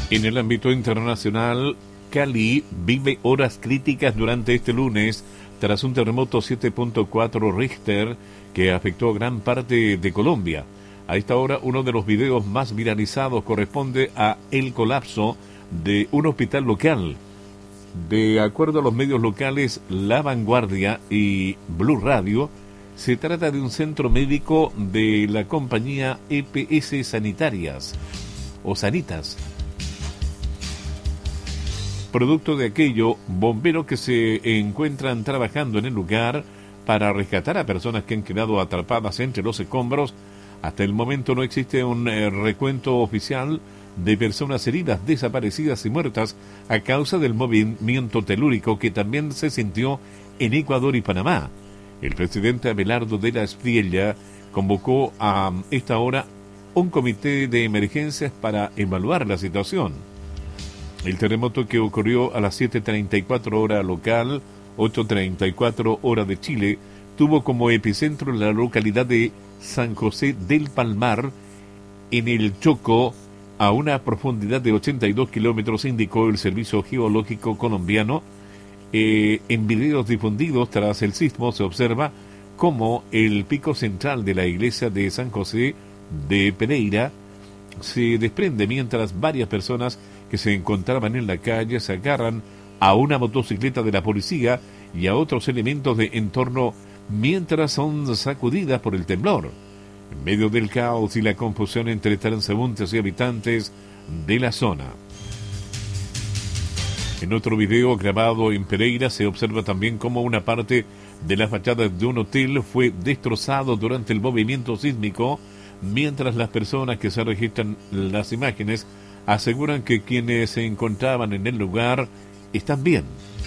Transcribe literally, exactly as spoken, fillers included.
En el ámbito internacional, Cali vive horas críticas durante este lunes tras un terremoto siete punto cuatro Richter que afectó gran parte de Colombia. A esta hora, uno de los videos más viralizados corresponde a el colapso de un hospital local. De acuerdo a los medios locales La Vanguardia y Blue Radio, se trata de un centro médico de la compañía E P S Sanitarias o Sanitas. Producto de aquello, bomberos que se encuentran trabajando en el lugar para rescatar a personas que han quedado atrapadas entre los escombros. Hasta el momento no existe un eh, recuento oficial de personas heridas, desaparecidas y muertas a causa del movimiento telúrico que también se sintió en Ecuador y Panamá. El presidente Abelardo de la Espriella convocó a esta hora un comité de emergencias para evaluar la situación. El terremoto que ocurrió a las siete treinta y cuatro hora local, ocho treinta y cuatro hora de Chile, tuvo como epicentro la localidad de San José del Palmar, en el Chocó, a una profundidad de ochenta y dos kilómetros, indicó el Servicio Geológico colombiano. Eh, en videos difundidos tras el sismo se observa cómo el pico central de la iglesia de San José de Pereira se desprende mientras varias personas que se encontraban en la calle se agarran a una motocicleta de la policía y a otros elementos de entorno mientras son sacudidas por el temblor. En medio del caos y la confusión entre transeúntes y habitantes de la zona. En otro video grabado en Pereira se observa también cómo una parte de la fachada de un hotel fue destrozado durante el movimiento sísmico, mientras las personas que se registran las imágenes aseguran que quienes se encontraban en el lugar están bien.